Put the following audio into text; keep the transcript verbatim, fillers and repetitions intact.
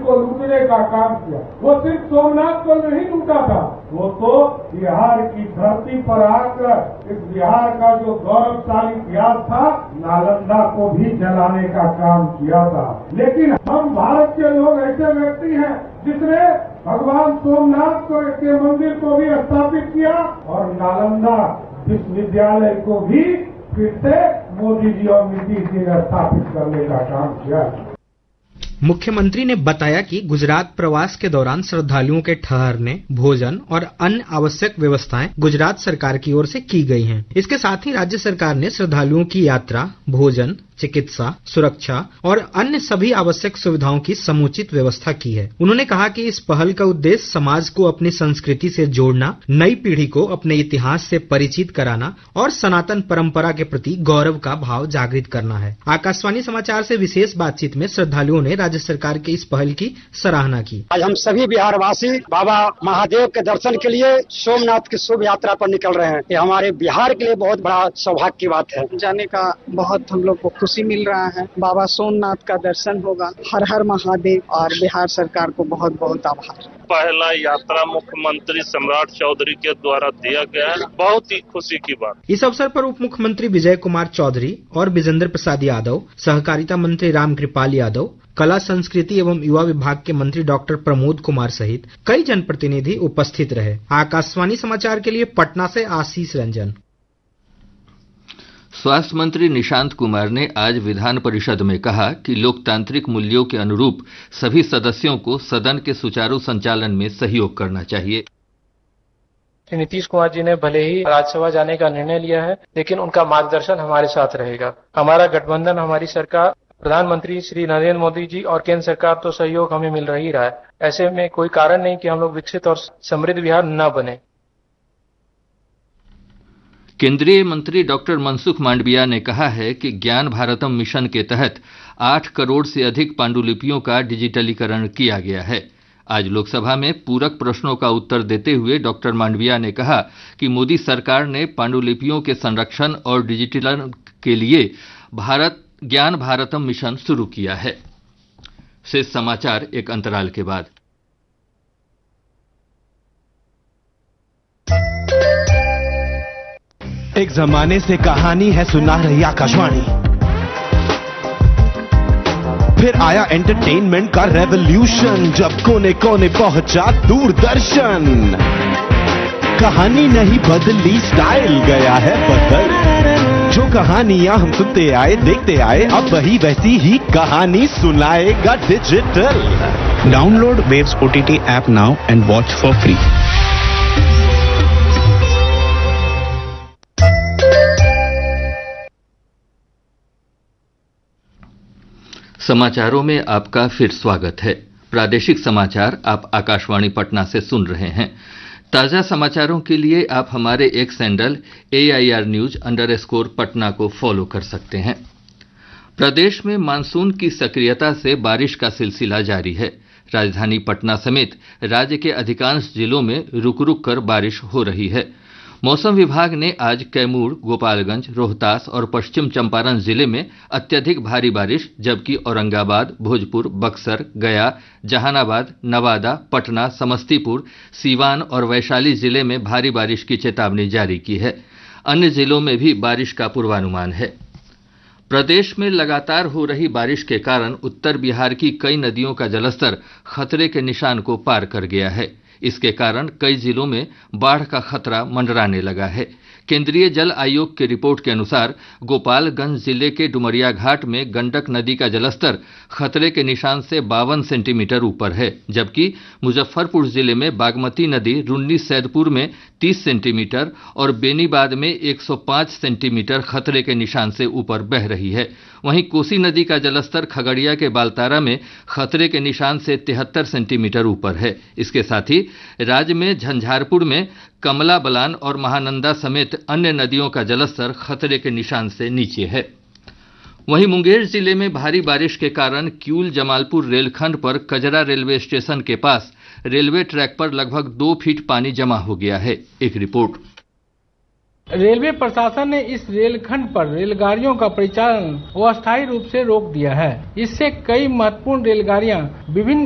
को लूटने का काम किया। वो सिर्फ सोमनाथ को नहीं लूटा था, वो तो बिहार की धरती पर आकर इस बिहार का जो गौरवशाली इतिहास था, नालंदा को भी जलाने का काम किया था। लेकिन हम भारत के लोग ऐसे व्यक्ति हैं जिसने भगवान सोमनाथ को के मंदिर को भी स्थापित किया और नालंदा विश्वविद्यालय को भी फिर से मोदी जी और नीतीश जी ने स्थापित करने का काम किया। मुख्यमंत्री ने बताया कि गुजरात प्रवास के दौरान श्रद्धालुओं के ठहरने, भोजन और अन्य आवश्यक व्यवस्थाएं गुजरात सरकार की ओर से की गई हैं। इसके साथ ही राज्य सरकार ने श्रद्धालुओं की यात्रा, भोजन, चिकित्सा, सुरक्षा और अन्य सभी आवश्यक सुविधाओं की समुचित व्यवस्था की है। उन्होंने कहा कि इस पहल का उद्देश्य समाज को अपनी संस्कृति से जोड़ना, नई पीढ़ी को अपने इतिहास से परिचित कराना और सनातन परंपरा के प्रति गौरव का भाव जागृत करना है। आकाशवाणी समाचार से विशेष बातचीत में श्रद्धालुओं ने राज्य सरकार की इस पहल की सराहना की। आज हम सभी बिहारवासी बाबा महादेव के दर्शन के लिए सोमनाथ की शुभ यात्रा पर निकल रहे हैं। ये हमारे बिहार के लिए बहुत बड़ा सौभाग्य की बात है। जाने का बहुत हम लोग को खुशी मिल रहा है। बाबा सोमनाथ का दर्शन होगा। हर हर महादेव और बिहार सरकार को बहुत बहुत आभार। पहला यात्रा मुख्यमंत्री सम्राट चौधरी के द्वारा दिया गया है, बहुत ही खुशी की बात। इस अवसर पर उप मुख्यमंत्री विजय कुमार चौधरी और विजेंद्र प्रसाद यादव, सहकारिता मंत्री रामकृपाल यादव, कला संस्कृति एवं युवा विभाग के मंत्री डॉक्टर प्रमोद कुमार सहित कई जनप्रतिनिधि उपस्थित रहे। आकाशवाणी समाचार के लिए पटना से आशीष रंजन। स्वास्थ्य मंत्री निशांत कुमार ने आज विधान परिषद में कहा कि लोकतांत्रिक मूल्यों के अनुरूप सभी सदस्यों को सदन के सुचारू संचालन में सहयोग करना चाहिए। नीतीश कुमार जी ने भले ही राज्यसभा जाने का निर्णय लिया है, लेकिन उनका मार्गदर्शन हमारे साथ रहेगा। हमारा गठबंधन, हमारी सरकार, प्रधानमंत्री श्री नरेंद्र मोदी जी और केंद्र सरकार तो सहयोग हमें मिल रही रहा है। ऐसे में कोई कारण नहीं कि हम लोग विकसित और समृद्ध बिहार न बने। केंद्रीय मंत्री डॉक्टर मनसुख मांडविया ने कहा है कि ज्ञान भारतम मिशन के तहत आठ करोड़ से अधिक पांडुलिपियों का डिजिटलीकरण किया गया है। आज लोकसभा में पूरक प्रश्नों का उत्तर देते हुए डॉक्टर मांडविया ने कहा कि मोदी सरकार ने पांडुलिपियों के संरक्षण और डिजिटलीकरण के लिए भारत ज्ञान भारतम मिशन शुरू किया है। शेष समाचार एक अंतराल के बाद। एक जमाने से कहानी है सुना रही आकाशवाणी, फिर आया एंटरटेनमेंट का रेवोल्यूशन, जब कोने कोने पहुंचा दूरदर्शन। कहानी नहीं बदली, स्टाइल गया है बदल। जो कहानियां हम सुनते आए, देखते आए, अब वही वैसी ही कहानी सुनाएगा digital. Download waves OTT app now and watch for free. समाचारों में आपका फिर स्वागत है। प्रादेशिक समाचार आप आकाशवाणी पटना से सुन रहे हैं। ताजा समाचारों के लिए आप हमारे x handle A I R news under score Patna को फॉलो कर सकते हैं। प्रदेश में मानसून की सक्रियता से बारिश का सिलसिला जारी है। राजधानी पटना समेत राज्य के अधिकांश जिलों में रुक रुक कर बारिश हो रही है। मौसम विभाग ने आज कैमूर, गोपालगंज, रोहतास और पश्चिम चंपारण जिले में अत्यधिक भारी बारिश, जबकि औरंगाबाद, भोजपुर, बक्सर, गया, जहानाबाद, नवादा, पटना, समस्तीपुर, सीवान और वैशाली जिले में भारी बारिश की चेतावनी जारी की है। अन्य जिलों में भी बारिश का पूर्वानुमान है। प्रदेश में लगातार हो रही बारिश के कारण उत्तर बिहार की कई नदियों का जलस्तर खतरे के निशान को पार कर गया है। इसके कारण कई जिलों में बाढ़ का खतरा मंडराने लगा है। केंद्रीय जल आयोग की रिपोर्ट के अनुसार गोपालगंज जिले के डुमरिया घाट में गंडक नदी का जलस्तर खतरे के निशान से बावन सेंटीमीटर ऊपर है, जबकि मुजफ्फरपुर जिले में बागमती नदी रुन्नी सैदपुर में तीस सेंटीमीटर और बेनीबाद में एक सौ पाँच सेंटीमीटर खतरे के निशान से ऊपर बह रही है। वहीं कोसी नदी का जलस्तर खगड़िया के बालतारा में खतरे के निशान से तिहत्तर सेंटीमीटर ऊपर है। इसके साथ ही राज्य में झंझारपुर में कमला बलान और महानंदा समेत अन्य नदियों का जलस्तर खतरे के निशान से नीचे है। वहीं मुंगेर जिले में भारी बारिश के कारण किऊल जमालपुर रेलखंड पर कजरा रेलवे स्टेशन के पास रेलवे ट्रैक पर लगभग दो फीट पानी जमा हो गया है। एक रिपोर्ट। रेलवे प्रशासन ने इस रेलखंड पर रेलगाड़ियों का परिचालन अस्थायी रूप से रोक दिया है। इससे कई महत्वपूर्ण रेलगाड़ियां विभिन्न